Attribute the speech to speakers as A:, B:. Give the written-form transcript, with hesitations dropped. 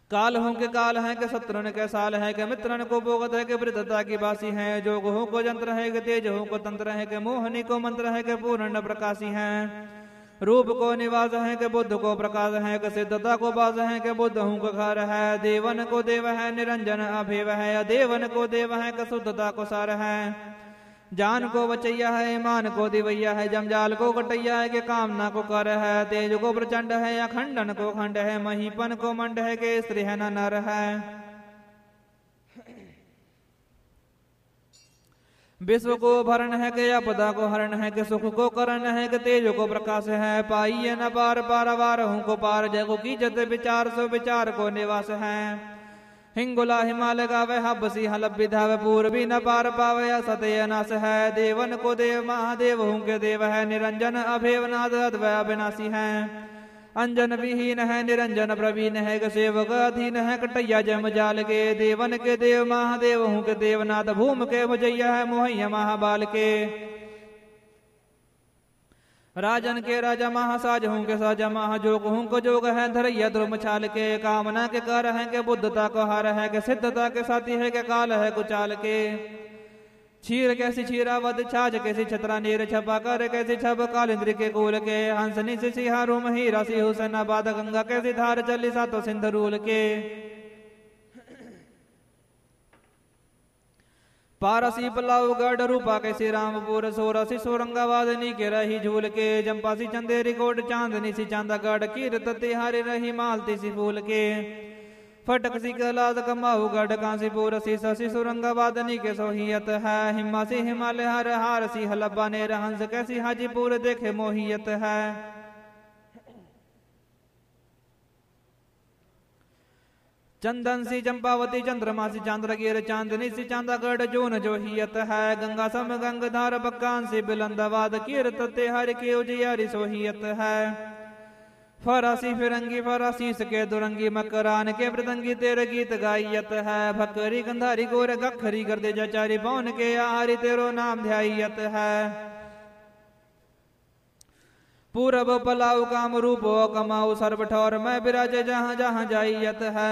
A: काल हूँ के काल है के शत्रुन के साल है के मित्रन को बोगत है के वृद्धता की बासी है। जोग हूँ को जंत्र है के तेज हूँ को तंत्र है के मोहनी को मंत्र है के पूर्ण प्रकाशी है। रूप को निवास है के बुद्ध को प्रकाश है के सिद्धता को बास है के बुद्ध हूँ को घर है। देवन को देव है निरंजन अभेव है। देवन को देव है के शुद्धता को सार है। जान को बचैया है ईमान को दिवैया है। जमजाल को कटैया है के कामना को कर है। तेज को प्रचंड है या खंडन को खंड है। महीपन को मंड है के स्त्री है न नर है। विश्व को भरण है के आपदा को हरण है के सुख को करण है के तेज को प्रकाश है। पाइये न पार पार हूँ को पार जगो की जत विचार सो विचार को निवास है। हिंगुला हिमालय गावे हबसी हलब विधावे पूर्वी न पार पावे सतय नाश है। देवन को देव महादेव हूँ के देव है। निरंजन अभेवनाथ अद्वय अविनाशी है। अंजन विहीन है निरंजन प्रवीण है के सेवक अधीन है कटैया जम जाल के। देवन के देव महादेव हूँ के देवनाथ भूम के मुजैया है मोहैया महाबाल के। राजन के राजा महासाज हूँ के साजा महाजोग हूँ को जोग है धरैया ध्रुम छाल के। कामना के कर है के बुद्धता को हार है के सिद्धता के साथी है के काल है कुचाल के। क्षीर कैसी क्षीरावत छाछ कैसी छतरा नीर छपा कर कैसी छप काल इंद्र के कूल के। हंसनी से सिहारू हीरा सी हुसैन बाद गंगा कैसी धार चली सातो सिंध रूल के। पारसी पलाऊ गढ़ रूपा कैसी रामपुर सोरसी सोरंगाबादनी के रही झूल के। जम्पासी चंदेरी कोट चांदनी सी चांदागढ़ कीरत तिहारी रही मालती सी फूल के। फटक सी कलाद कमाऊ गढ़ कांसीपुर सी ससी सुरंगाबादनी के सोहियत है। हिम्मा सी हिमालय हर हार सी हलब्बा ने हंस कैसी हाजीपुर देखे मोहियत है। चंदन सी चंपावती चंद्रमा सी चांद्रगिर चांदनी सी चांदागढ़ जोन जोहियत है। गंगा सम गंगधार बक्कान सी बिलंदाबाद कीरत तिहारी के उजियारी सोहियत है। फरासी फिरंगी फरासीस के दुरंगी मकरान के मृदंगी तेरे गीत गायत है। भकरी गंधारी गोर गखरी गर्दे जचारी पौन के आहारी तेरो नाम ध्यायत है। पूरब पलाऊ काम रूपो कमाऊ सर्व ठौर मैं विराजे जहाँ जहाँ जाइयत है।